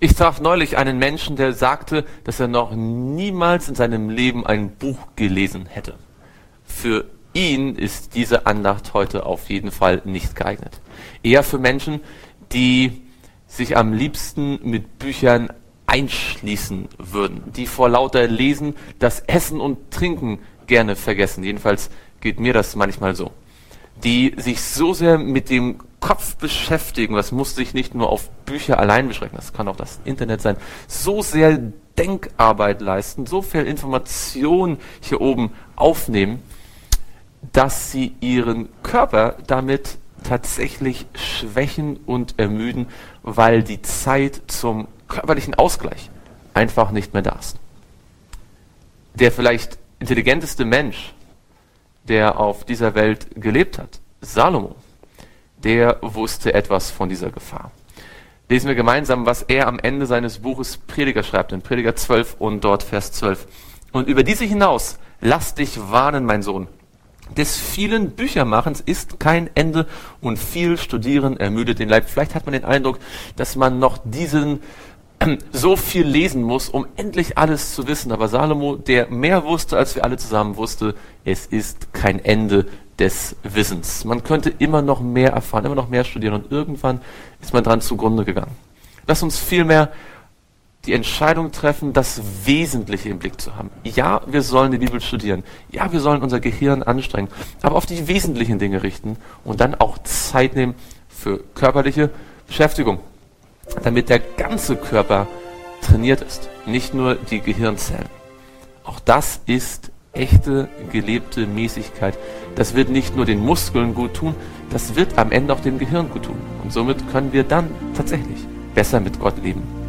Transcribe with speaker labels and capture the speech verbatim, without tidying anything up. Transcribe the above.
Speaker 1: Ich traf neulich einen Menschen, der sagte, dass er noch niemals in seinem Leben ein Buch gelesen hätte. Für ihn ist diese Andacht heute auf jeden Fall nicht geeignet. Eher für Menschen, die sich am liebsten mit Büchern einschließen würden, die vor lauter Lesen das Essen und Trinken gerne vergessen. Jedenfalls geht mir das manchmal so. Die sich so sehr mit dem Kopf beschäftigen, das muss sich nicht nur auf Bücher allein beschränken, das kann auch das Internet sein, so sehr Denkarbeit leisten, so viel Information hier oben aufnehmen, dass sie ihren Körper damit tatsächlich schwächen und ermüden, weil die Zeit zum körperlichen Ausgleich einfach nicht mehr da ist. Der vielleicht intelligenteste Mensch, der auf dieser Welt gelebt hat, Salomo, der wusste etwas von dieser Gefahr. Lesen wir gemeinsam, was er am Ende seines Buches Prediger schreibt, in Prediger zwölf und dort Vers zwölf. Und über diese hinaus, lass dich warnen, mein Sohn. Des vielen Büchermachens ist kein Ende und viel Studieren ermüdet den Leib. Vielleicht hat man den Eindruck, dass man noch diesen äh, so viel lesen muss, um endlich alles zu wissen. Aber Salomo, der mehr wusste, als wir alle zusammen wussten, es ist kein Ende des Wissens. Man könnte immer noch mehr erfahren, immer noch mehr studieren und irgendwann ist man dran zugrunde gegangen. Lass uns vielmehr die Entscheidung treffen, das Wesentliche im Blick zu haben. Ja, wir sollen die Bibel studieren. Ja, wir sollen unser Gehirn anstrengen, aber auf die wesentlichen Dinge richten und dann auch Zeit nehmen für körperliche Beschäftigung, damit der ganze Körper trainiert ist, nicht nur die Gehirnzellen. Auch das ist echte, gelebte Mäßigkeit. Das wird nicht nur den Muskeln gut tun, das wird am Ende auch dem Gehirn gut tun. Und somit können wir dann tatsächlich besser mit Gott leben.